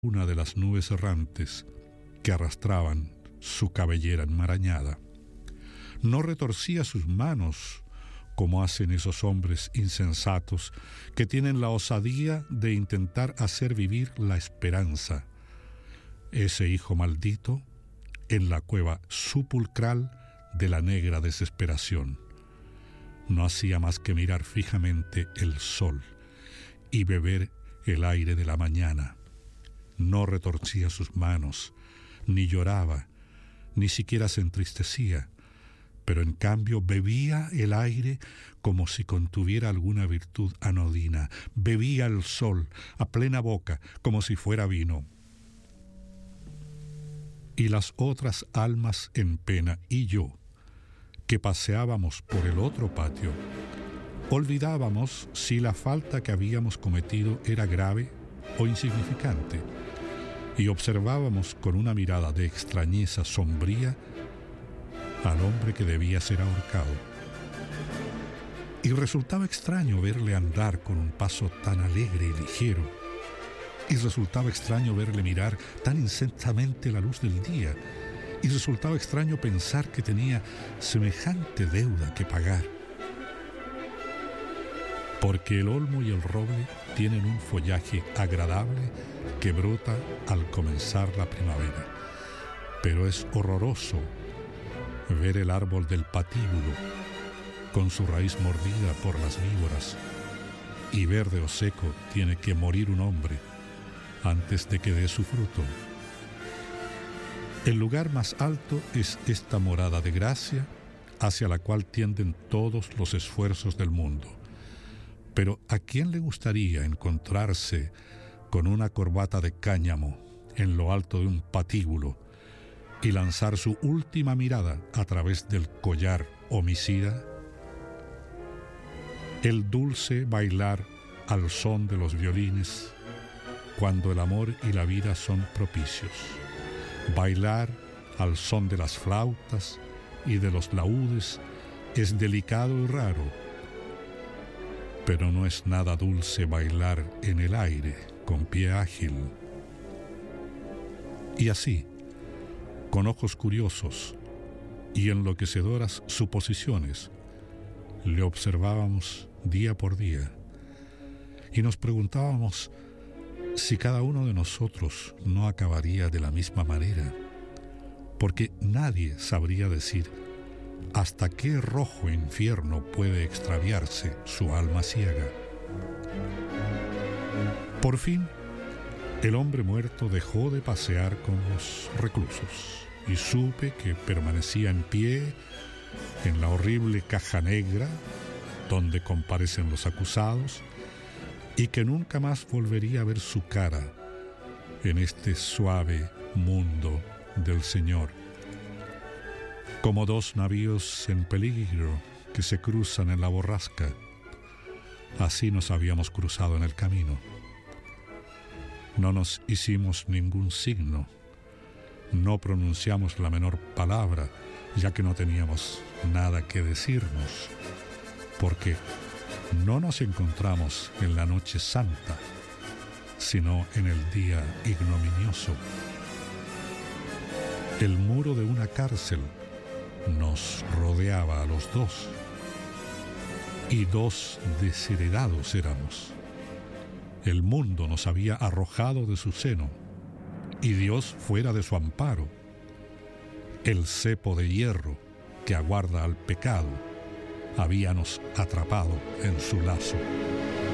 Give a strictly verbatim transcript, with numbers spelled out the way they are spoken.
una de las nubes errantes que arrastraban su cabellera enmarañada. No retorcía sus manos como hacen esos hombres insensatos que tienen la osadía de intentar hacer vivir la esperanza. Ese hijo maldito en la cueva sepulcral de la negra desesperación. No hacía más que mirar fijamente el sol y beber el aire de la mañana. No retorcía sus manos, ni lloraba, ni siquiera se entristecía, pero en cambio bebía el aire como si contuviera alguna virtud anodina. Bebía el sol a plena boca como si fuera vino. Y las otras almas en pena y yo, que paseábamos por el otro patio, olvidábamos si la falta que habíamos cometido era grave o insignificante, y observábamos con una mirada de extrañeza sombría al hombre que debía ser ahorcado. Y resultaba extraño verle andar con un paso tan alegre y ligero, y resultaba extraño verle mirar tan intensamente la luz del día, y resultaba extraño pensar que tenía semejante deuda que pagar. Porque el olmo y el roble tienen un follaje agradable que brota al comenzar la primavera, pero es horroroso ver el árbol del patíbulo con su raíz mordida por las víboras, y verde o seco tiene que morir un hombre antes de que dé su fruto. El lugar más alto es esta morada de gracia hacia la cual tienden todos los esfuerzos del mundo. Pero ¿a quién le gustaría encontrarse con una corbata de cáñamo en lo alto de un patíbulo y lanzar su última mirada a través del collar homicida? El dulce bailar al son de los violines cuando el amor y la vida son propicios. Bailar al son de las flautas y de los laúdes es delicado y raro, pero no es nada dulce bailar en el aire con pie ágil. Y así, con ojos curiosos y enloquecedoras suposiciones, le observábamos día por día y nos preguntábamos si cada uno de nosotros no acabaría de la misma manera, porque nadie sabría decir hasta qué rojo infierno puede extraviarse su alma ciega. Por fin, el hombre muerto dejó de pasear con los reclusos y supe que permanecía en pie en la horrible caja negra donde comparecen los acusados, y que nunca más volvería a ver su cara en este suave mundo del Señor. Como dos navíos en peligro que se cruzan en la borrasca, así nos habíamos cruzado en el camino. No nos hicimos ningún signo, no pronunciamos la menor palabra, ya que no teníamos nada que decirnos, porque no nos encontramos en la noche santa, sino en el día ignominioso. El muro de una cárcel nos rodeaba a los dos, y dos desheredados éramos. El mundo nos había arrojado de su seno, y Dios fuera de su amparo. El cepo de hierro que aguarda al pecado habíanos atrapado en su lazo.